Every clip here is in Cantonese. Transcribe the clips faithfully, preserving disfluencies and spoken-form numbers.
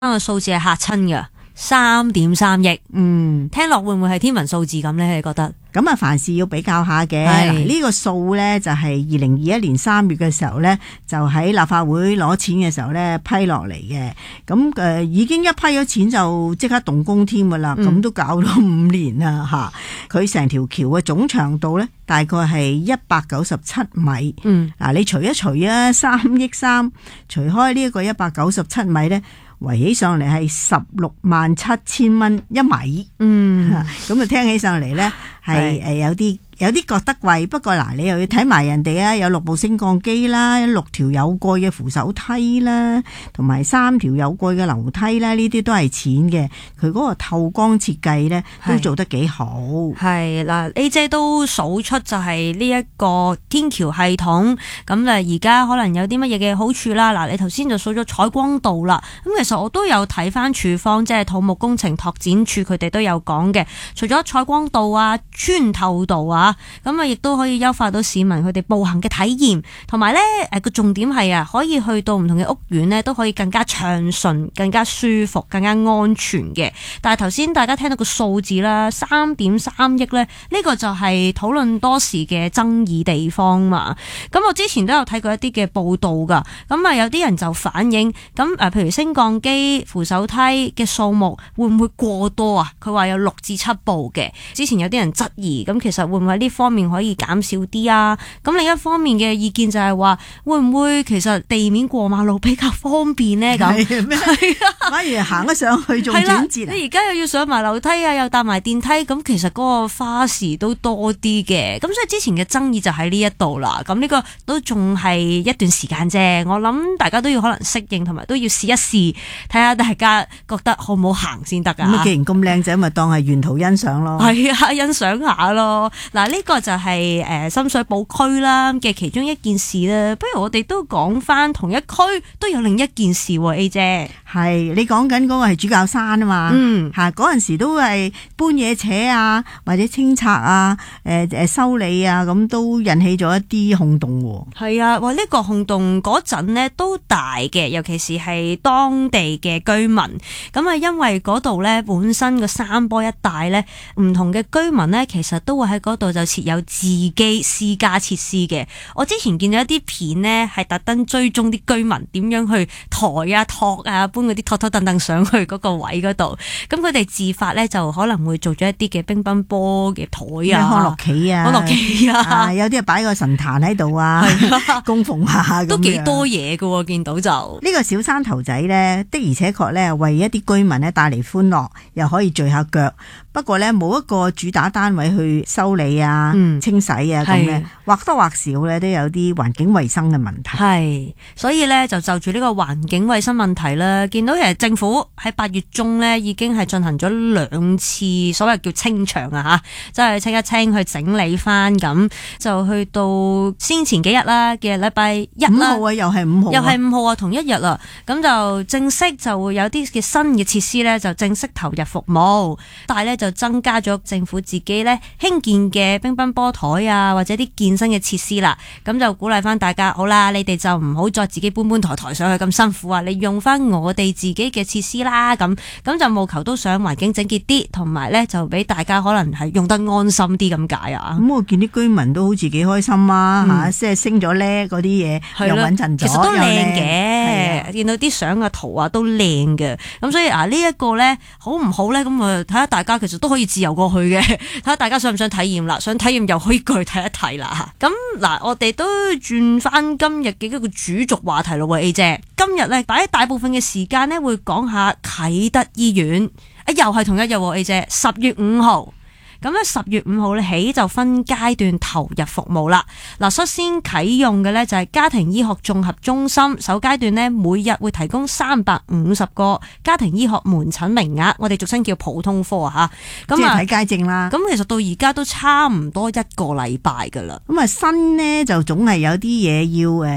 個數字係嚇親㗎，三點三億。 嗯， 聽落會唔會係天文數字咁咧？你覺得？ 咁啊，凡事要比較下嘅。 係呢、這個數咧就係二零二一年三月嘅時候咧，就喺立法會攞錢嘅時候咧批落嚟嘅。咁誒、呃、已經一批咗錢就即刻動工添噶啦，咁、嗯、都搞咗五年啦吓。佢成條橋嘅總長度咧大概係一百九十七米。 嗯， 嗱你除一除啊，三億三除開呢一個一百九十七米咧，圍起上嚟係十六萬七千蚊一米。 嗯， 咁啊聽起上嚟咧係誒有啲有啲覺得貴，不過嗱你又要睇埋人哋啊，有六部升降機啦，六條有蓋嘅扶手梯啦，同埋三條有蓋嘅樓梯啦，呢啲都係錢嘅。佢嗰個透光設計咧都做得幾好。 係嗱 ，A 姐都數出就係呢一個天橋系統，咁啊而家可能有啲乜嘢嘅好處啦。嗱，你頭先就數咗採光度啦，咁其實我都有睇翻處方，即係土木工程拓展處佢哋都有講嘅，除咗採光度啊、穿透度啊。咁啊，亦都可以優化到市民佢哋步行嘅體驗，同埋咧誒個重點係啊，可以去到唔同嘅屋苑咧，都可以更加暢順、更加舒服、更加安全嘅。但係頭先大家聽到個數字啦，三點三億咧，呢個就係討論多時嘅爭議地方嘛。咁我之前都有睇過一啲嘅報道㗎，咁啊有啲人就反映，咁誒譬如升降機、扶手梯嘅數目會唔會過多啊？佢話有六至七部嘅，之前有啲人質疑，咁其實會唔會呢方面可以減少啲啊？咁另一方面嘅意見就係話，會唔會其實地面過馬路比較方便呢？咁係咩？反而行咗上去仲轉折啊！ 你而家又要上埋樓梯啊，又搭埋電梯，咁其實嗰個花時都多啲嘅。咁所以之前嘅爭議就喺呢一度啦。咁呢個都仲係一段時間啫。我諗大家都要可能適應，同埋都要試一試，睇下大家覺得好唔好行先得噶。 咁既然咁靚仔，咪當係沿途欣賞咯。 係啊，欣賞下咯。嗱，呢個就係誒深水埗區啦嘅其中一件事啦。不如我哋都講翻同一區都有另一件事喎 ，A 姐。 係你講緊嗰個係主教山啊嘛。 嗯， 嚇嗰陣時都係搬嘢扯啊，或者清拆啊，誒誒修理啊，咁都引起咗一啲轟動喎。 係啊，哇！呢個轟動嗰陣呢都大嘅，尤其是係當地嘅居民。咁啊，因為嗰度呢本身個山坡一帶呢，唔同嘅居民呢，其實都會喺嗰度就設有自己私家設施嘅。我之前見到一啲片呢，係特登追蹤啲居民點樣去抬啊、托啊、搬嗰啲拖拖凳凳上去嗰個位嗰度。咁佢哋自發呢，就可能會做咗一啲嘅乒乓波嘅台啊、 康樂棋啊、 康樂棋啊， 啊有啲係擺個神壇喺度啊，供奉下都幾多嘢㗎喎。見到就呢個小山頭仔呢，的而且確呢，為一啲居民呢帶嚟歡樂，又可以聚下腳。不過呢，冇一個主打單位去修理啊、嗯、清洗啊咁呢，或多或少呢都有啲環境衛生嘅問題。 係，所以呢，就就住呢個環境衛生問題啦，見到其實政府喺八月中呢已經係進行咗兩次所謂叫清場啊吓，即係清一清去整理翻，咁就去到先前幾日啦嘅禮拜一啦， 五號啊，又係五號， 又係五號啊，同一日啦，咁就正式就會有啲嘅新嘅設施呢，就正式投入服務，但係呢，就增加咗政府自己呢興建嘅乒乓波台啊，或者啲健身嘅設施啦，咁就鼓勵翻大家，好啦，你哋就唔好再自己搬搬抬抬上去咁辛苦啊，你用翻我哋自己嘅設施啦，咁咁就務求都想環境整潔啲，同埋呢就俾大家可能係用得安心啲咁解啊。 咁我見啲居民都好似幾開心啊，吓、嗯，即係升咗呢嗰啲嘢又穩陣咗， 其實都靚嘅，見到啲相嘅圖啊都靚嘅，咁所以啊呢一個呢好唔好呢？咁啊睇下大家其實都可以自由過去嘅，睇下大家想唔想體驗啦，想體驗又可以過去睇一睇啦吓。咁嗱，我哋都轉翻今日嘅一個主軸話題咯 ，A 姐，今日呢，擺大部分嘅時間呢會講下啟德醫院，啊又係同一日 ，A 姐，十月五號。咁咧十月五號起就分階段投入服務啦。嗱，率先啟用嘅咧就係家庭醫學綜合中心，首階段呢，每日會提供三百五十個家庭醫學門診名額，我哋俗稱叫普通科啊吓。 咁啊睇街症啦。 咁其實到而家都差唔多一個禮拜噶啦。 咁啊新呢就總係有啲嘢要誒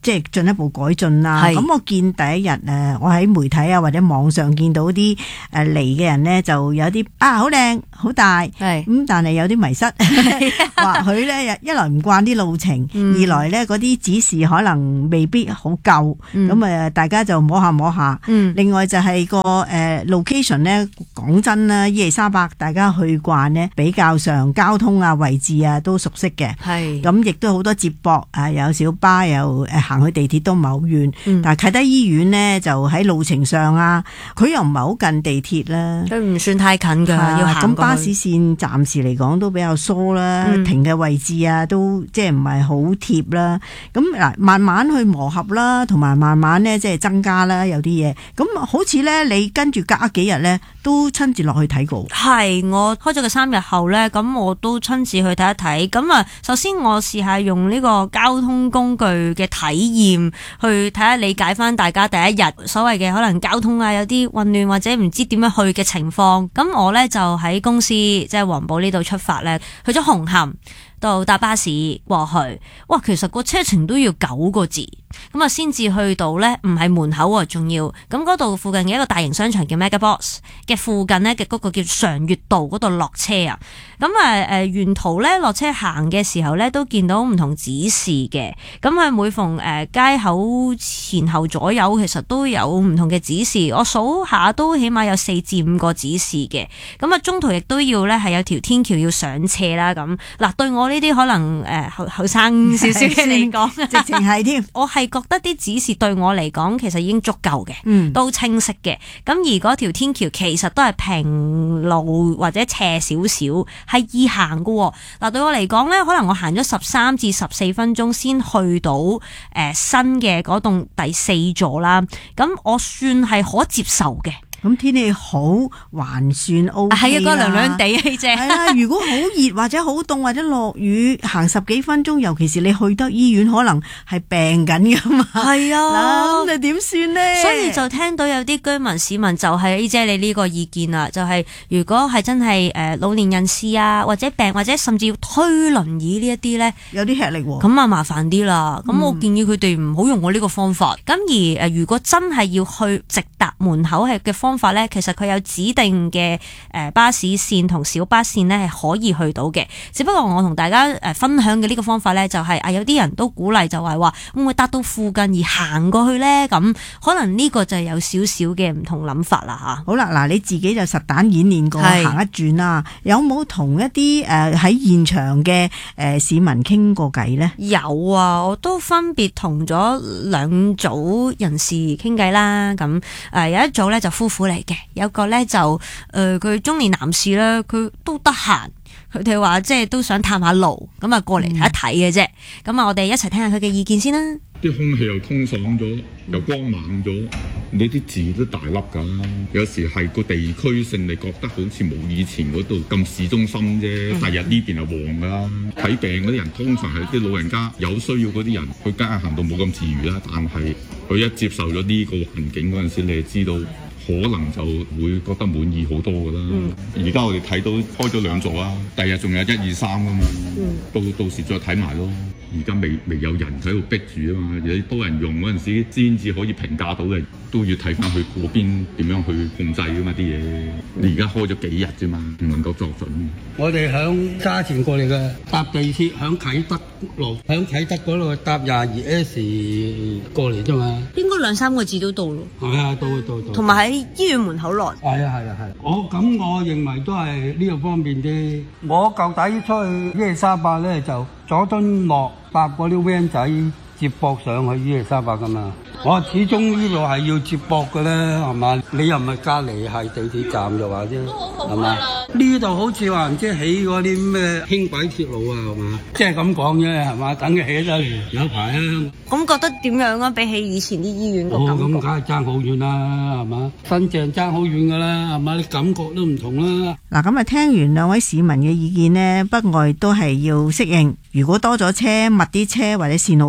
即係進一步改進啦。 係咁我見第一日誒，我喺媒體啊或者網上見到啲誒嚟嘅人咧，就有啲啊好靚好大， 係咁但係有啲迷失，話佢咧一來唔慣啲路程， 嗯二來咧嗰啲指示可能未必好夠， 嗯咁誒大家就摸下摸下。 嗯另外就係個誒 location 咧，講真啦，伊利沙伯大家去慣呢，比較上交通啊位置啊都熟悉嘅。 係咁亦都好多接駁啊，有小巴又誒行去地鐵都唔係好遠， 嗯但係啟德醫院呢，就喺路程上啊，佢又唔係好近地鐵啦。 佢唔算太近㗎，要行過去咁巴士線暫時嚟講都比較疏啦， 嗯停嘅位置啊都即係唔係好貼啦。咁嗱，慢慢去磨合啦，同埋慢慢咧即係增加啦，有啲嘢。咁好似咧，你跟住隔幾日咧，都親自落去睇過。 係，我開咗個三日後咧，咁我都親自去睇一睇。咁啊，首先我試下用呢個交通工具嘅體驗去睇下，理解翻大家第一日所謂嘅可能交通啊有啲混亂或者唔知點樣去嘅情況。咁我咧就喺公司即係黃埔呢度出發咧，去咗紅磡。到搭巴士過去，哇！其實個車程都要九個字，咁啊先至去到呢，唔係門口喎，仲要咁嗰度附近嘅一個大型商場叫 Megabox 嘅附近呢嘅嗰個叫常悅道嗰度落車啊，咁啊誒沿途呢落車行嘅時候呢，都見到唔同指示嘅，咁佢每逢誒街口前後左右其實都有唔同嘅指示，我數下都起碼有四至五個指示嘅，咁啊中途亦都要呢係有條天橋要上斜啦，咁嗱對我呢啲可能誒後後生少少嘅嚟講， 直情係添。 我係覺得啲指示對我嚟講其實已經足夠嘅， 嗯， 都清晰嘅。咁而嗰條天橋其實都係平路或者斜少少，係易行嘅。嗱對我嚟講咧，可能我行咗十三至十四分鐘先去到誒、呃、新嘅嗰棟第四座啦。咁我算係可接受嘅。 咁天氣好還算 O K 啦， 係啊，嗰涼涼地啊，姐。 係啦，如果好熱或者好凍或者落雨，行十幾分鐘，尤其是你去得醫院，可能係病緊噶嘛。 係啊， 咁你點算呢？ 所以就聽到有啲居民市民就係依姐你呢個意見啦，就係、是、如果係真係誒老年人士啊，或者病或者甚至要推輪椅呢一啲咧， 有啲吃力喎。 咁啊麻煩啲啦。咁、 嗯、 我建議佢哋唔好用我呢個方法。咁而誒如果真係要去直達門口係嘅方法咧，其實佢有指定嘅誒巴士線同小巴線咧係可以去到嘅。只不過我同大家誒分享嘅呢個方法咧，就係、是、啊有啲人都鼓勵就係話會唔會搭到附近而行過去咧？咁可能呢個就有少少嘅唔同諗法啦吓。 好啦，嗱你自己就實彈演練過係行一轉啦，有冇同一啲誒喺現場嘅誒市民傾過偈咧？ 有啊，我都分別同咗兩組人士傾偈啦。咁誒有一組咧就夫婦嚟嘅，有個咧就誒佢、呃、中年男士咧，佢都得閒，佢哋話即係都想探下路，咁啊過嚟睇一睇嘅啫。咁啊，我哋一齊聽下佢嘅意見先啦。 啲空氣又通爽咗，又光猛咗，你啲字都大粒㗎。有時係個地區性，你覺得好似冇以前嗰度咁市中心啫。第日呢邊係旺㗎啦。睇病嗰啲人通常係啲老人家有需要嗰啲人，佢梗係行到冇咁自如啦。但係佢一接受咗呢個環境嗰陣時，你就知道。可能就會覺得滿意好多㗎啦。而家、嗯、我哋睇到開咗兩座啦，第日仲有一二三㗎嘛。嗯、到到時再睇埋咯。而家未未有人喺度逼住啊嘛，有啲多人用嗰陣時先至可以評價到嘅，都要睇翻佢嗰邊點樣去控制㗎嘛啲嘢。你而家開咗幾日啫嘛，唔能夠作準。 我哋響沙田過嚟嘅，搭地鐵響啟德路，響啟德嗰度搭廿二 S 過嚟啫嘛。 應該兩三個字都到咯。 係啊，到到到。 同埋喺醫院門口來。 係啊係啊係。我咁我認為都係呢個方面啲。我舊底出去伊利沙伯咧，就佐敦落搭嗰啲 van 仔接駁上去伊利沙伯噶嘛。我始終呢度係要接駁嘅咧，係嘛？你又唔係隔離係地鐵站就話啫，係嘛？呢度好似話唔知起嗰啲咩輕軌鐵路啊，係嘛？即係咁講啫，係嘛？等佢起得嚟有排啊！咁覺得點樣啊？比起以前啲醫院個感覺， 咁梗係爭好遠啦，係嘛？新淨爭好遠噶啦，係嘛？你感覺都唔同啦。 嗱，咁啊，聽完兩位市民嘅意見呢，不外都係要適應。如果多咗車、密啲車或者線路多啲啊，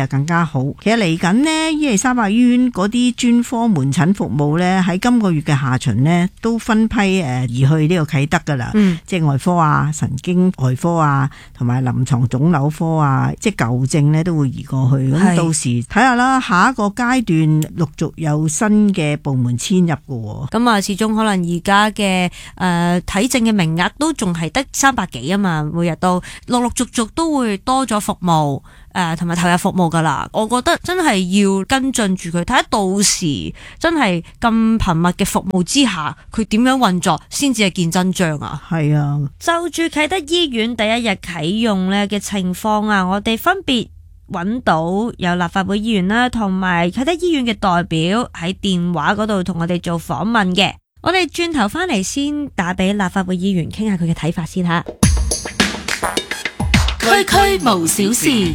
啊更加好。其實嚟緊呢，伊利沙伯醫院嗰啲專科門診服務呢，喺今個月嘅下旬呢，都分批誒移去呢個啟德噶啦，嗯、即係外科啊、神經外科啊，同埋臨床腫瘤科啊，即係舊症呢都會移過去。咁到時睇下啦，下一個階段陸續有新嘅部門遷入嘅。 咁啊，始終可能而家嘅誒睇症嘅名額都仲係得三百幾啊嘛，每日都陸陸續續都會多咗服務誒，同埋投入服務噶啦。我覺得真係要跟進住佢，睇下到時真係咁頻密嘅服務之下，佢點樣運作先至係見真章啊！ 係啊， 就住啟德醫院第一日啟用咧嘅情況啊，我哋分別揾到有立法會議員啦，同埋啟德醫院嘅代表喺電話嗰度同我哋做訪問嘅。我哋轉頭翻嚟先打俾立法會議員傾下佢嘅睇法先吓。區區無小事。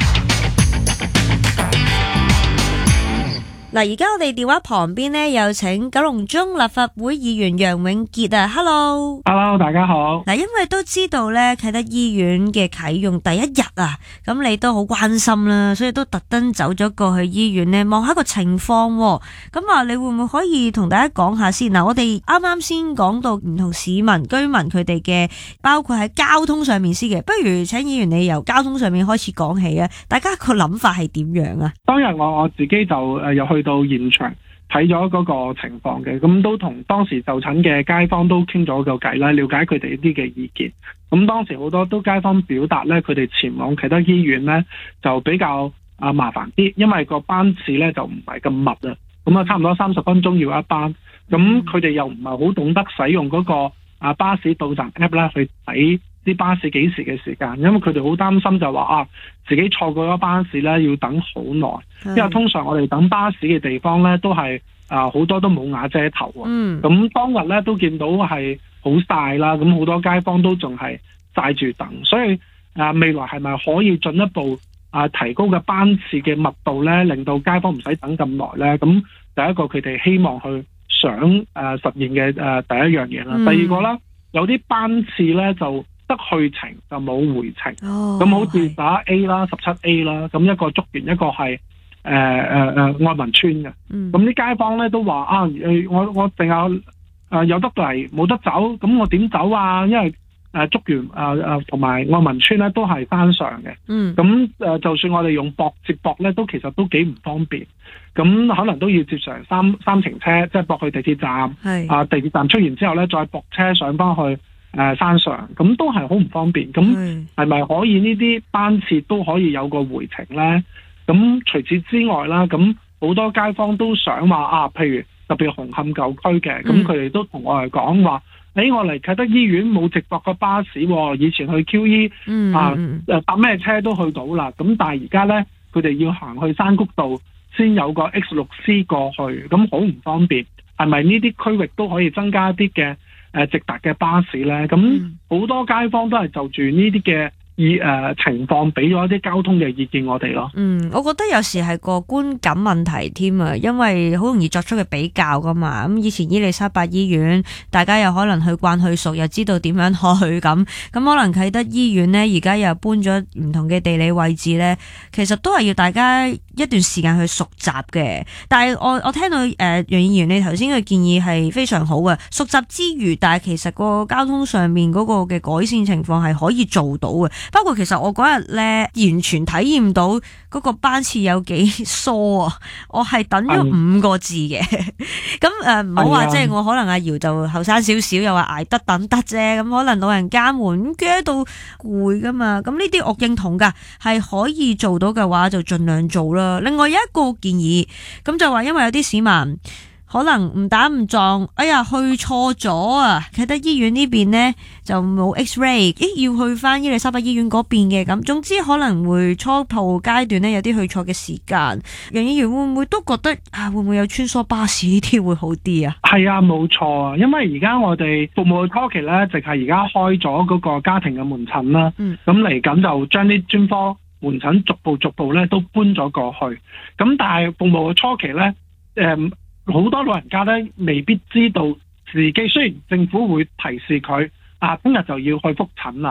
嗱，而家我哋電話旁邊呢，有請九龍中立法會議員楊永傑啊 ，Hello，Hello， 大家好。 嗱，因為都知道咧啟德醫院嘅啟用第一日啊，咁你都好關心啦，所以都特登走咗過去醫院呢望下個情況。咁啊，你會唔會可以同大家講下先？嗱，我哋啱啱先講到唔同市民居民佢哋嘅，包括喺交通上面先嘅，不如請議員你由交通上面開始講起啊，大家個諗法係點樣啊？ 當日我我自己就誒又去。去到現場睇咗嗰個情況嘅，咁都同當時就診嘅街坊都傾咗個偈啦，了解佢哋一啲嘅意見。咁當時好多都街坊表達咧，佢哋前往啟德醫院咧就比較啊麻煩啲，因為個班次咧就唔係咁密啊，咁啊差唔多三十分鐘要一班，咁佢哋又唔係好懂得使用嗰個啊巴士到站 app 啦去睇啲巴士幾時嘅時間，因為佢哋好擔心就話啊自己錯過咗巴士咧要等好耐，因為通常我哋等巴士嘅地方咧都係啊好多都冇瓦遮頭啊，咁、嗯、當日咧都見到係好曬啦，咁好多街坊都仲係曬住等，所以啊未來係咪可以進一步啊提高嘅班次嘅密度咧，令到街坊唔使等咁耐咧？咁第一個佢哋希望去想誒、呃、實現嘅誒、呃、第一樣嘢啦，嗯、第二個啦有啲班次咧就得去程就冇回程，咁、哦、好似打 A 啦、十七 A 啦，咁一個竹園，一個係誒誒誒愛民村嘅。咁啲、嗯、街坊咧都話啊，我我淨係誒有得嚟冇得走，咁我點走啊？因為誒竹園誒誒同埋愛民村咧都係山上嘅。咁誒、嗯呃、就算我哋用駁接駁咧，都其實都幾唔方便。咁可能都要接上三三程車，即係駁去地鐵站。係啊，地鐵站出完之後咧，再駁車上翻去。誒、呃，山上咁都係好唔方便，咁係咪可以呢啲班次都可以有個回程呢？咁除此之外啦，咁好多街坊都想話啊，譬如特別紅磡舊區嘅，咁佢哋都同我哋講話，誒、欸，我嚟啟德醫院冇直駁個巴士，以前去 Q E、嗯、啊，誒搭咩車都去到啦，咁但係而家呢，佢哋要行去山谷道先有個 X 六 C 過去，咁好唔方便，係咪呢啲區域都可以增加一啲嘅？誒、呃，直達嘅巴士咧，咁好多街坊都係就住呢啲嘅意誒情況，俾咗一啲交通嘅意見我哋咯。嗯， 我覺得有時係個觀感問題添啊，因為好容易作出嘅比較噶嘛。咁以前伊利沙伯醫院，大家又可能去慣去熟，又知道點樣去咁。咁可能啟德醫院呢，而家又搬咗唔同嘅地理位置咧，其實都係要大家一段時間去熟習嘅。但係我我聽到誒楊議員你頭先嘅建議係非常好嘅，熟習之餘，但係其實個交通上面嗰個嘅改善情況係可以做到嘅。包括其實我嗰日咧完全體驗到嗰個班次有幾疏啊！我係等咗五個字嘅，咁誒唔好話即係我可能阿姚就後生少少，又話捱得等得啫。咁可能老人家們咁企喺度攰噶嘛，咁呢啲我認同噶，係可以做到嘅話就盡量做啦。另外有一個建議，咁就話因為有啲市民可能誤打誤撞，哎呀去錯咗啊！啟德醫院呢邊呢就冇 X-ray， 咦要去翻伊利沙伯醫院嗰邊嘅，咁總之可能會初步階段呢有啲去錯嘅時間。楊議員會唔會都覺得啊，會唔會有穿梭巴士呢啲會好啲啊？係啊，冇錯啊，因為而家我哋服務嘅初期呢，淨係而家開咗嗰個家庭嘅門診啦，咁嚟緊就將啲專科門診逐步逐步咧都搬咗過去。咁但係服務嘅初期呢。誒、嗯。好多老人家咧未必知道自己，雖然政府會提示佢啊，聽日就要去覆診啦，咁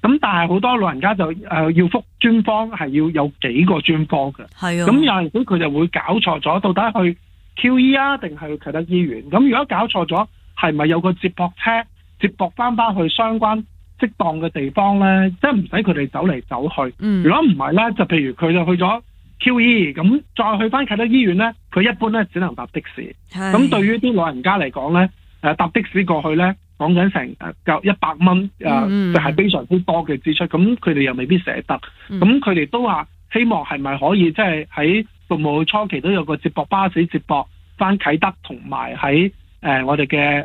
咁但係好多老人家就誒、呃、要覆專科係要有幾個專科嘅， 係啊。 咁有陣時佢就會搞錯咗，到底去 Q E 啊定係去啟德醫院？咁如果搞錯咗，係咪有個接駁車接駁翻翻去相關適當嘅地方咧？即係唔使佢哋走嚟走去。 嗯、 如果唔係咧，就譬如佢就去咗 Q E， 咁再去翻啟德醫院咧，佢一般咧只能搭的士。咁對於啲老人家嚟講咧，誒搭的士過去咧，講緊成誒夠一百蚊誒，就係非常之多嘅支出。咁佢哋又未必捨得。咁佢哋都話希望係咪可以即係喺服務初期都有個接駁巴士接駁翻啟德同埋喺誒我哋嘅